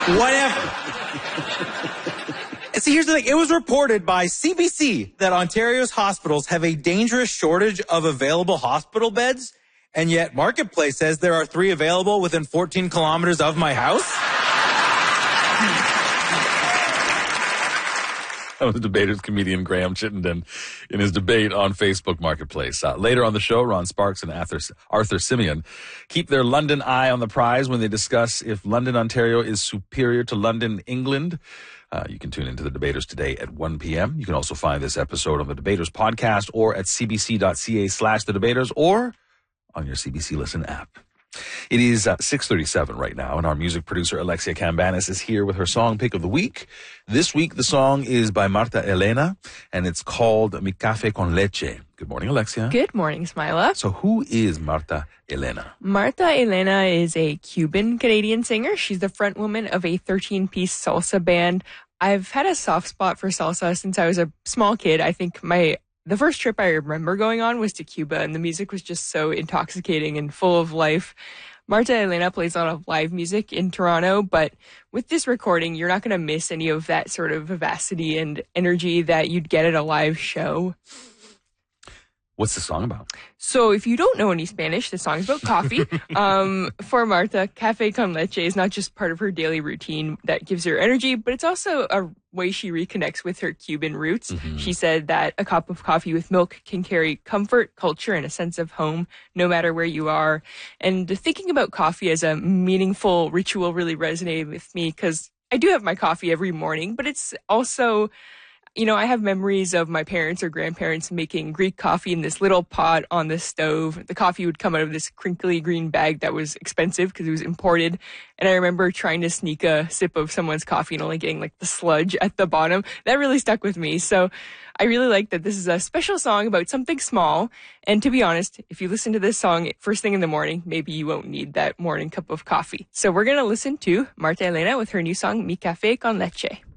Whatever. See, here's the thing. It was reported by CBC that Ontario's hospitals have a dangerous shortage of available hospital beds, and yet Marketplace says there are 3 available within 14 kilometers of my house. That was Debaters comedian Graham Chittenden in his debate on Facebook Marketplace. Later on the show, Ron Sparks and Arthur Simeon keep their London eye on the prize when they discuss if London, Ontario is superior to London, England. You can tune into the Debaters today at 1 p.m. You can also find this episode on the Debaters podcast or at cbc.ca/The Debaters or on your CBC Listen app. It is 6:37 right now, and our music producer Alexia Cambanis is here with her song pick of the week. This week, the song is by Marta Elena, and it's called Mi Café con Leche. Good morning, Alexia. Good morning, Smila. So who is Marta Elena? Marta Elena is a Cuban-Canadian singer. She's the front woman of a 13-piece salsa band. I've had a soft spot for salsa since I was a small kid. I think the first trip I remember going on was to Cuba, and the music was just so intoxicating and full of life. Marta Elena plays a lot of live music in Toronto, but with this recording, you're not going to miss any of that sort of vivacity and energy that you'd get at a live show. What's the song about? So if you don't know any Spanish, the song is about coffee. For Marta, café con leche is not just part of her daily routine that gives her energy, but it's also a way she reconnects with her Cuban roots. Mm-hmm. She said that a cup of coffee with milk can carry comfort, culture, and a sense of home, no matter where you are. And thinking about coffee as a meaningful ritual really resonated with me because I do have my coffee every morning, but it's also... You know, I have memories of my parents or grandparents making Greek coffee in this little pot on the stove. The coffee would come out of this crinkly green bag that was expensive because it was imported. And I remember trying to sneak a sip of someone's coffee and only getting like the sludge at the bottom. That really stuck with me. So I really like that this is a special song about something small. And to be honest, if you listen to this song first thing in the morning, maybe you won't need that morning cup of coffee. So we're going to listen to Marta Elena with her new song, Mi Café con Leche.